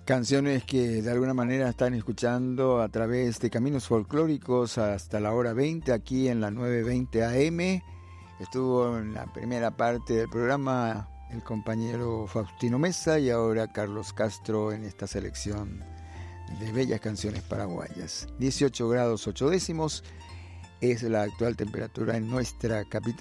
Canciones que de alguna manera están escuchando a través de Caminos Folclóricos hasta la hora 20 aquí en la 920 AM. Estuvo en la primera parte del programa el compañero Faustino Mesa y ahora Carlos Castro en esta selección de bellas canciones paraguayas. 18 grados 8 décimos es la actual temperatura en nuestra capital.